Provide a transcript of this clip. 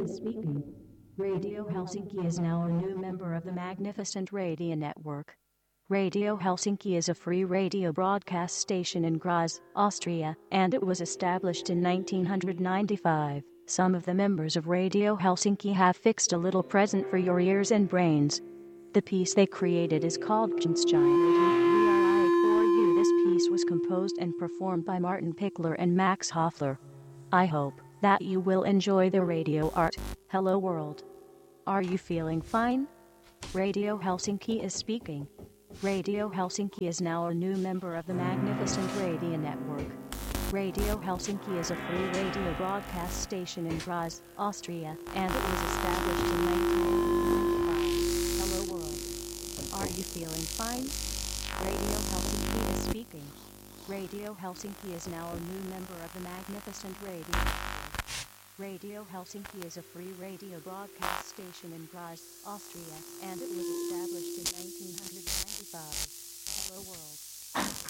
is speaking. Radio Helsinki is now a new member of the magnificent Radio Network. Radio Helsinki is a free radio broadcast station in Graz, Austria, and it was established in 1995. Some of the members of Radio Helsinki have fixed a little present for your ears and brains. The piece they created is called Kunstgiant. For you, this piece was composed and performed by Martin Pickler and Max Hoffler. I hope that you will enjoy the radio art. Hello world. Are you feeling fine? Radio Helsinki is speaking. Radio Helsinki is now a new member of the magnificent Radio Network. Radio Helsinki is a free radio broadcast station in Graz, Austria, and it was established in 1995. Hello world. Are you feeling fine? Radio Helsinki is speaking. Radio Helsinki is now a new member of the magnificent Radio Network. Radio Helsinki is a free radio broadcast station in Graz, Austria, and it was established in 1900.